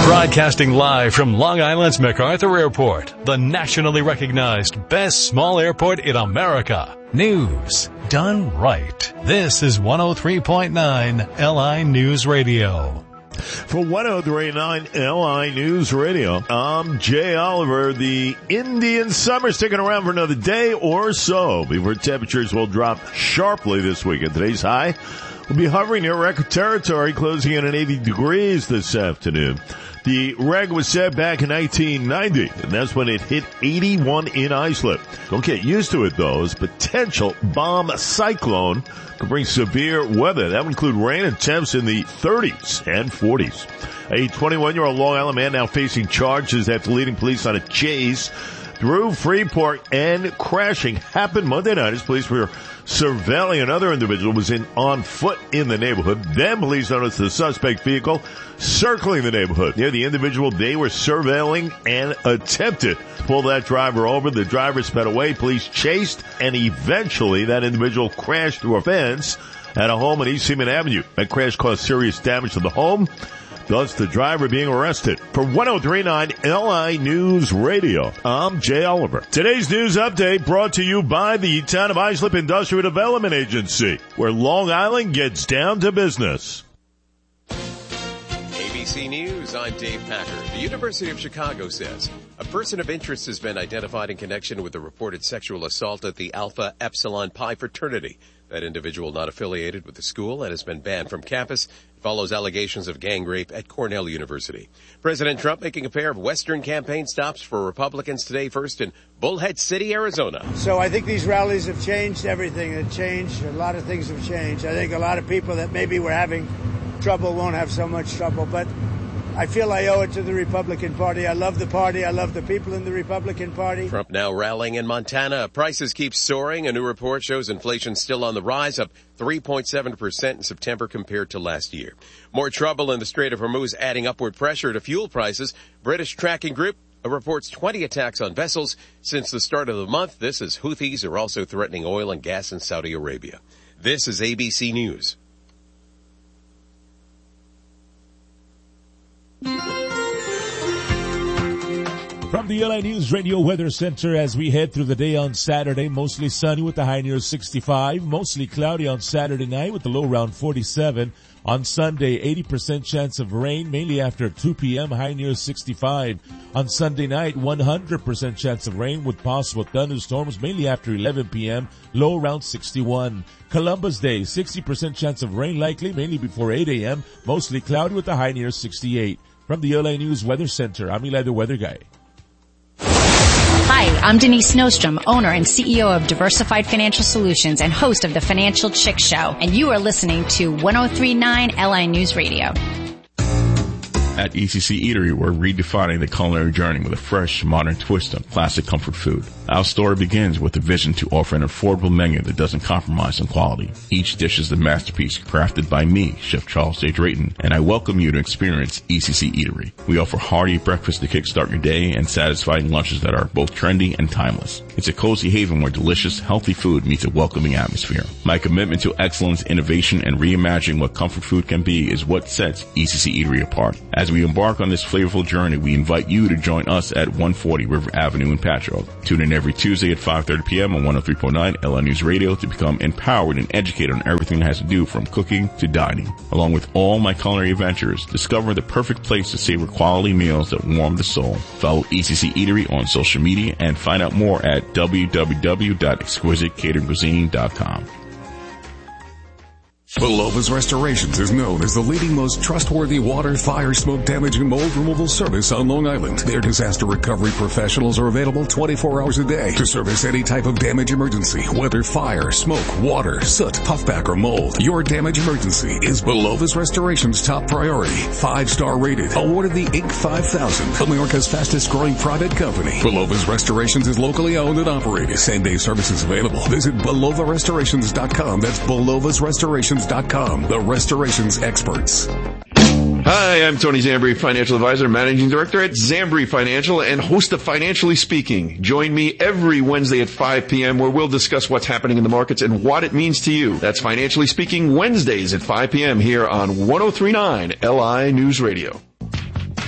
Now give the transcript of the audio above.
Broadcasting live from Long Island's MacArthur Airport, the nationally recognized best small airport in America. News done right. This is 103.9 LI News Radio. For 103.9 LI News Radio, I'm Jay Oliver. The Indian summer sticking around for another day or so before temperatures will drop sharply this weekend. Today's high will be hovering near record territory, closing in at 80 degrees this afternoon. The reg was set back in 1990, and that's when it hit 81 in Islip. Don't get used to it, though, as potential bomb cyclone could bring severe weather. That would include rain and temps in the 30s and 40s. A 21-year-old Long Island man now facing charges after leading police on a chase through Freeport and crashing happened Monday night as police were surveilling another individual who was on foot in the neighborhood. Then police noticed the suspect vehicle circling the neighborhood. Near the individual they were surveilling and attempted to pull that driver over. The driver sped away. Police chased, and eventually that individual crashed through a fence at a home on East Seaman Avenue. That crash caused serious damage to the home, thus the driver being arrested. For 103.9 LI News Radio, I'm Jay Oliver. Today's news update brought to you by the Town of Islip Industrial Development Agency, where Long Island gets down to business. ABC News, I'm Dave Packer. The University of Chicago says a person of interest has been identified in connection with the reported sexual assault at the Alpha Epsilon Pi fraternity. That individual not affiliated with the school and has been banned from campus. It follows allegations of gang rape at Cornell University. President Trump making a pair of Western campaign stops for Republicans today, first in Bullhead City, Arizona. So I think these rallies have changed everything. It changed. A lot of things have changed. I think a lot of people that maybe were having trouble won't have so much trouble, but I feel I owe it to the Republican Party. I love the party. I love the people in the Republican Party. Trump now rallying in Montana. Prices keep soaring. A new report shows inflation still on the rise, up 3.7% in September compared to last year. More trouble in the Strait of Hormuz adding upward pressure to fuel prices. British Tracking Group reports 20 attacks on vessels since the start of the month. This as Houthis are also threatening oil and gas in Saudi Arabia. This is ABC News. From the LA News Radio Weather Center, as we head through the day on Saturday, mostly sunny with the high near 65, mostly cloudy on Saturday night with the low around 47. On Sunday, 80% chance of rain, mainly after 2 p.m., high near 65. On Sunday night, 100% chance of rain with possible thunderstorms, mainly after 11 p.m., low around 61. Columbus Day, 60% chance of rain likely, mainly before 8 a.m., mostly cloudy with a high near 68. From the LA News Weather Center, I'm Eli the Weather Guy. Hi, I'm Denise Nostrom, owner and CEO of Diversified Financial Solutions and host of the Financial Chick Show. And you are listening to 103.9 LI News Radio. At ECC Eatery, we're redefining the culinary journey with a fresh, modern twist on classic comfort food. Our story begins with a vision to offer an affordable menu that doesn't compromise on quality. Each dish is a masterpiece crafted by me, Chef Charles J. Drayton, and I welcome you to experience ECC Eatery. We offer hearty breakfast to kickstart your day and satisfying lunches that are both trendy and timeless. It's a cozy haven where delicious, healthy food meets a welcoming atmosphere. My commitment to excellence, innovation, and reimagining what comfort food can be is what sets ECC Eatery apart. As we embark on this flavorful journey, we invite you to join us at 140 River Avenue in Patchogue. Tune in every Tuesday at 5:30 p.m. on 103.9 LI News Radio to become empowered and educated on everything that has to do from cooking to dining. Along with all my culinary adventures, discover the perfect place to savor quality meals that warm the soul. Follow ECC Eatery on social media and find out more at www.exquisitecateringcuisine.com. Belova's Restorations is known as the leading, most trustworthy water, fire, smoke damage, and mold removal service on Long Island. Their disaster recovery professionals are available 24 hours a day to service any type of damage emergency, whether fire, smoke, water, soot, puffback, or mold. Your damage emergency is Belova's Restorations' top priority. 5-star rated, awarded the Inc. 5000, America's fastest growing private company. Belova's Restorations is locally owned and operated. Same-day services available. Visit BelovaRestorations.com. That's Belova's Restorations.com, the restorations experts. Hi, I'm Tony Zambri, Financial Advisor, Managing Director at Zambri Financial, and host of Financially Speaking. Join me every Wednesday at 5 p.m. where we'll discuss what's happening in the markets and what it means to you. That's Financially Speaking Wednesdays at 5 p.m. here on 103.9 LI News Radio.